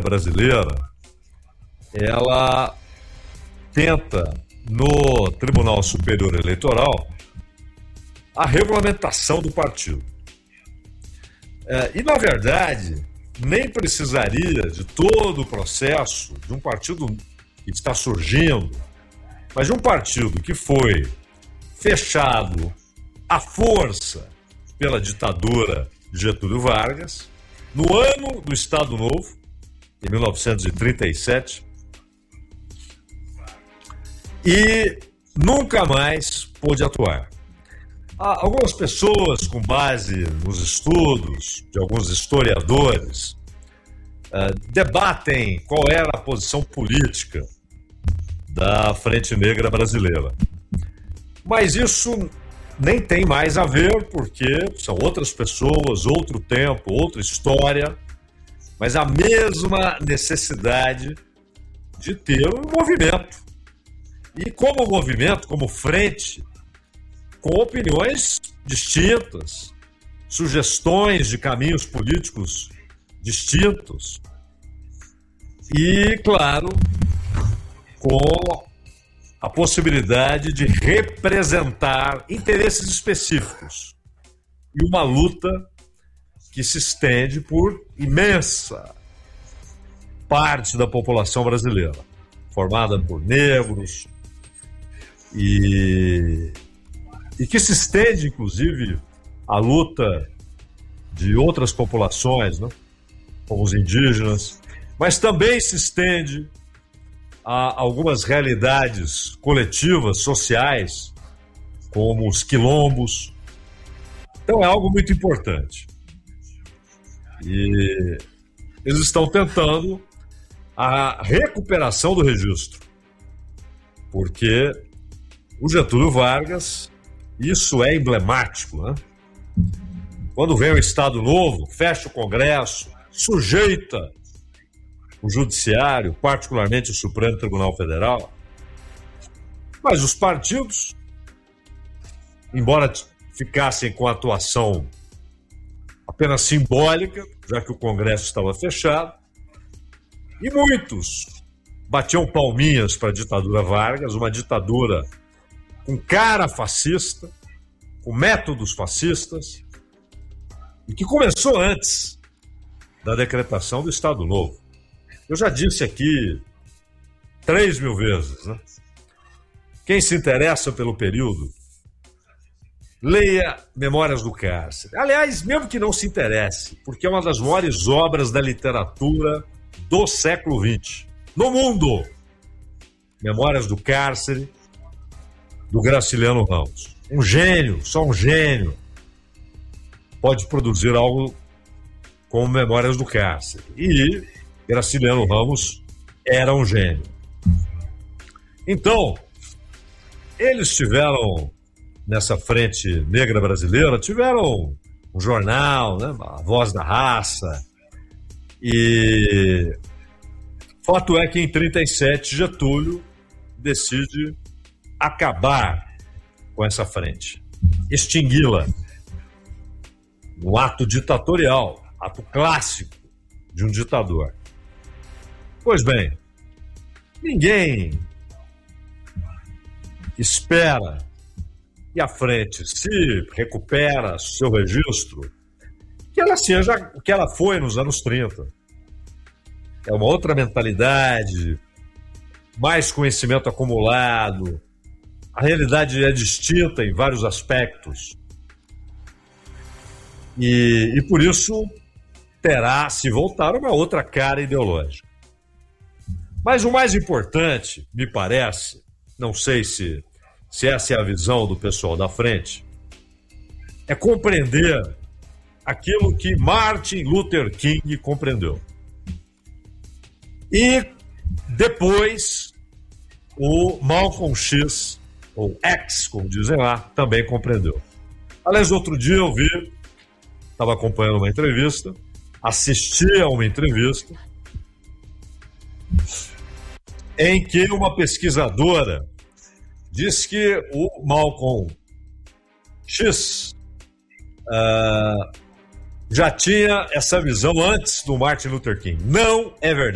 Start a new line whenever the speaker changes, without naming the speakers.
brasileira, ela tenta, no Tribunal Superior Eleitoral, a regulamentação do partido. E, na verdade, nem precisaria de todo o processo de um partido que está surgindo, mas de um partido que foi fechado à força pela ditadura de Getúlio Vargas, no ano do Estado Novo, em 1937, e nunca mais pôde atuar. Algumas pessoas, com base nos estudos de alguns historiadores, debatem qual era a posição política da Frente Negra Brasileira. Mas isso nem tem mais a ver, porque são outras pessoas, outro tempo, outra história, mas a mesma necessidade de ter um movimento. E como movimento, como frente, com opiniões distintas, sugestões de caminhos políticos distintos e, claro, com a possibilidade de representar interesses específicos e uma luta que se estende por imensa parte da população brasileira, formada por negros e que se estende, inclusive, à luta de outras populações, né, como os indígenas, mas também se estende a algumas realidades coletivas, sociais, como os quilombos. Então é algo muito importante. E eles estão tentando a recuperação do registro, porque o Getúlio Vargas, isso é emblemático, né? Quando vem o Estado Novo, fecha o Congresso, sujeita o Judiciário, particularmente o Supremo Tribunal Federal, mas os partidos, embora ficassem com atuação apenas simbólica, já que o Congresso estava fechado, e muitos batiam palminhas para a ditadura Vargas, uma ditadura com cara fascista, com métodos fascistas, e que começou antes da decretação do Estado Novo. Eu já disse aqui 3.000 vezes, né? Quem se interessa pelo período, leia Memórias do Cárcere. Aliás, mesmo que não se interesse, porque é uma das maiores obras da literatura do século XX, no mundo. Memórias do Cárcere, do Graciliano Ramos. Um gênio, só um gênio, pode produzir algo como Memórias do Cárcere. E Graciliano Ramos era um gênio. Então, eles tiveram, nessa Frente Negra Brasileira, tiveram um jornal, né, a Voz da Raça, e fato é que em 37 Getúlio decide acabar com essa frente, extingui-la, um ato ditatorial, ato clássico de um ditador. Pois bem, ninguém espera que a frente, se recupera seu registro, que ela seja o que ela foi nos anos 30. É uma outra mentalidade, mais conhecimento acumulado, a realidade é distinta em vários aspectos. E por isso terá, se voltar, uma outra cara ideológica. Mas o mais importante, me parece, não sei se essa é a visão do pessoal da frente, é compreender aquilo que Martin Luther King compreendeu. E depois o Malcolm X, ou X, como dizem lá, também compreendeu. Aliás, outro dia eu vi, estava acompanhando uma entrevista, assisti a uma entrevista em que uma pesquisadora diz que o Malcolm X já tinha essa visão antes do Martin Luther King. Não é verdade.